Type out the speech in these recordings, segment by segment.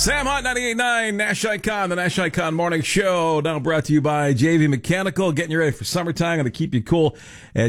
Sam Hunt, 98.9, Nash Icon, the Nash Icon Morning Show. Now brought to you by JV Mechanical, getting you ready for summertime. Going to keep you cool at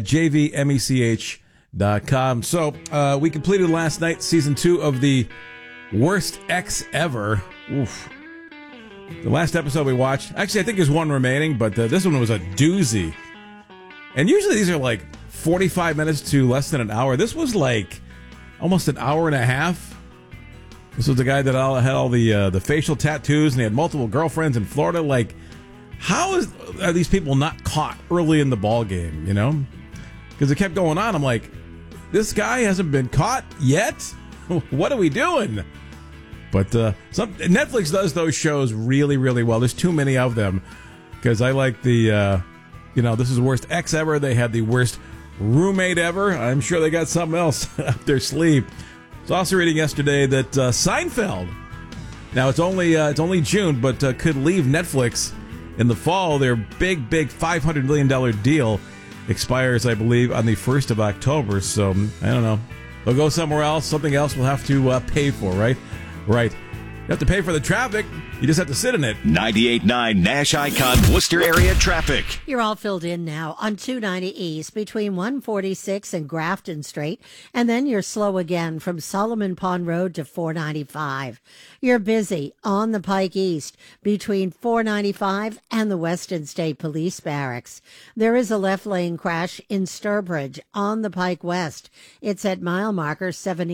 jvmech.com. So, we completed last night season 2 of the Worst Ex Ever. Oof. The last episode we watched, actually, I think there's one remaining, but this one was a doozy. And usually these are like 45 minutes to less than an hour. This was like almost an hour and a half. This was the guy that had all the facial tattoos, and he had multiple girlfriends in Florida. Like, how are these people not caught early in the ball game, you know? Because it kept going on. I'm like, this guy hasn't been caught yet? What are we doing? But Netflix does those shows really, really well. There's too many of them. Because I like this is the worst ex ever. They had the worst roommate ever. I'm sure they got something else up their sleeve. I was also reading yesterday that Seinfeld, now it's only June, but could leave Netflix in the fall. Their big $500 million deal expires, I believe, on the 1st of October. So, I don't know. They'll go somewhere else. Something else we'll have to pay for, right? Right. You have to pay for the traffic. You just have to sit in it. 98.9 Nash Icon Worcester area traffic. You're all filled in now on 290 East between 146 and Grafton Street. And then you're slow again from Solomon Pond Road to 495. You're busy on the Pike East between 495 and the Weston State Police Barracks. There is a left lane crash in Sturbridge on the Pike West. It's at mile marker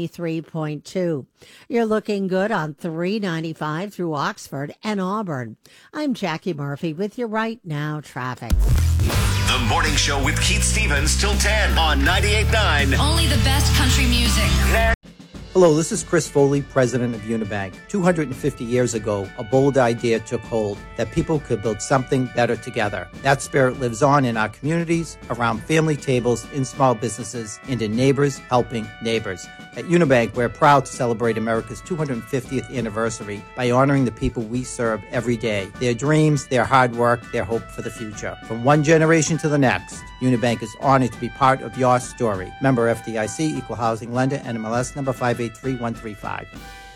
73.2. You're looking good on 395 through Oxford and Auburn. I'm Jackie Murphy with your Right Now traffic. The Morning Show with Keith Stevens till 10 on 98.9. Only the best country music. Hello, this is Chris Foley, president of Unibank. 250 years ago, a bold idea took hold that people could build something better together. That spirit lives on in our communities, around family tables, in small businesses, and in neighbors helping neighbors. At Unibank, we're proud to celebrate America's 250th anniversary by honoring the people we serve every day, their dreams, their hard work, their hope for the future. From one generation to the next, Unibank is honored to be part of your story. Member FDIC, Equal Housing Lender, NMLS number 583135.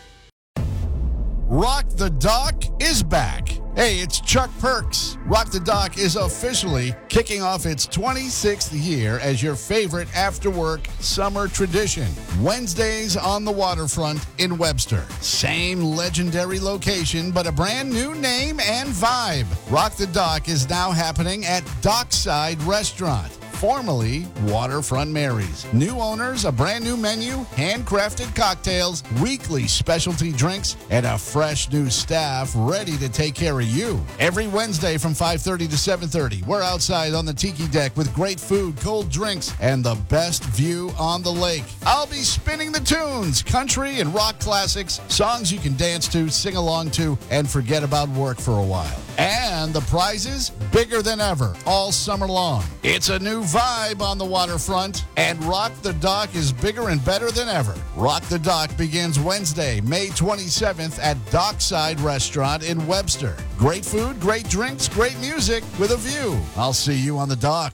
Rock the Dock is back. Hey, it's Chuck Perks. Rock the Dock is officially kicking off its 26th year as your favorite after-work summer tradition. Wednesdays on the waterfront in Webster. Same legendary location, but a brand new name and vibe. Rock the Dock is now happening at Dockside Restaurant, formerly Waterfront Mary's. New owners, a brand new menu, handcrafted cocktails, weekly specialty drinks, and a fresh new staff ready to take care of you. Every Wednesday from 5:30 to 7:30, we're outside on the tiki deck with great food, cold drinks, and the best view on the lake. I'll be spinning the tunes, country and rock classics, songs you can dance to, sing along to, and forget about work for a while. And the prizes, bigger than ever, all summer long. It's a new vibe on the waterfront, and Rock the Dock is bigger and better than ever. Rock the Dock begins Wednesday, May 27th at Dockside Restaurant in Webster. Great food, great drinks, great music with a view. I'll see you on the dock.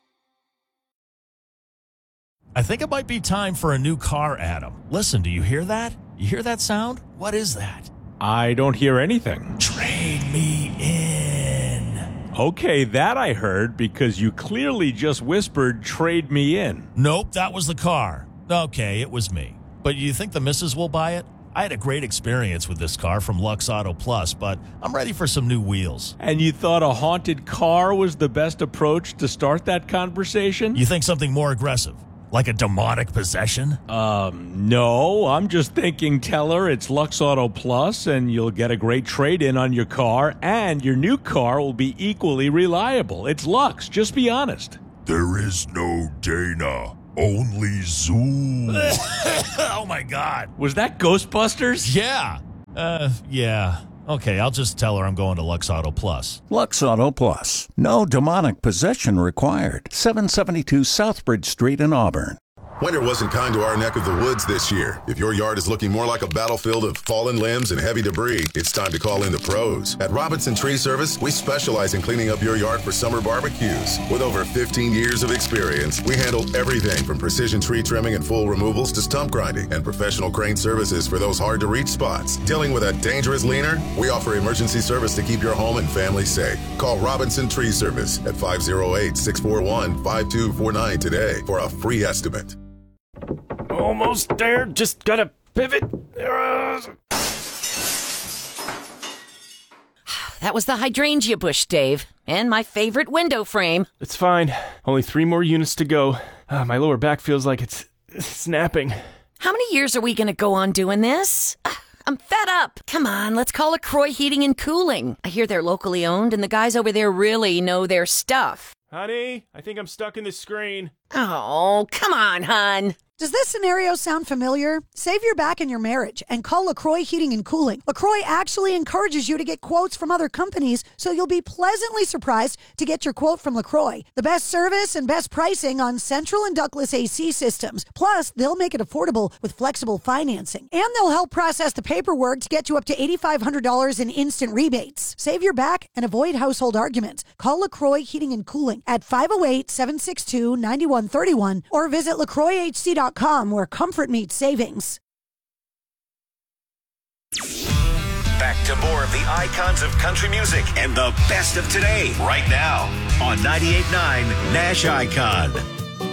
I think it might be time for a new car, Adam. Listen, do you hear that? You hear that sound? What is that? I don't hear anything. Trade me in. Okay, that I heard because you clearly just whispered, trade me in. Nope, that was the car. Okay, it was me. But you think the missus will buy it? I had a great experience with this car from Lux Auto Plus, but I'm ready for some new wheels. And you thought a haunted car was the best approach to start that conversation? You think something more aggressive? Like a demonic possession? No. I'm just thinking, tell her it's Lux Auto Plus and you'll get a great trade-in on your car and your new car will be equally reliable. It's Lux. Just be honest. There is no Dana. Only Zoom. Oh, my God. Was that Ghostbusters? Yeah. Yeah. Okay, I'll just tell her I'm going to Lux Auto Plus. Lux Auto Plus. No demonic possession required. 772 Southbridge Street in Auburn. Winter wasn't kind to our neck of the woods this year. If your yard is looking more like a battlefield of fallen limbs and heavy debris, it's time to call in the pros. At Robinson Tree Service, we specialize in cleaning up your yard for summer barbecues. With over 15 years of experience, we handle everything from precision tree trimming and full removals to stump grinding and professional crane services for those hard-to-reach spots. Dealing with a dangerous leaner? We offer emergency service to keep your home and family safe. Call Robinson Tree Service at 508-641-5249 today for a free estimate. Almost there. Just gotta pivot. That was the hydrangea bush, Dave, and my favorite window frame. It's fine. Only 3 more units to go. My lower back feels like it's snapping. How many years are we gonna go on doing this? I'm fed up. Come on, let's call LaCroix Heating and Cooling. I hear they're locally owned, and the guys over there really know their stuff. Honey, I think I'm stuck in the screen. Oh, come on, hon. Does this scenario sound familiar? Save your back in your marriage and call LaCroix Heating and Cooling. LaCroix actually encourages you to get quotes from other companies, so you'll be pleasantly surprised to get your quote from LaCroix. The best service and best pricing on central and ductless AC systems. Plus, they'll make it affordable with flexible financing. And they'll help process the paperwork to get you up to $8,500 in instant rebates. Save your back and avoid household arguments. Call LaCroix Heating and Cooling at 508-762-9131 or visit LaCroixHC.com, where comfort meets savings. Back to more of the icons of country music and the best of today right now on 98.9 Nash Icon.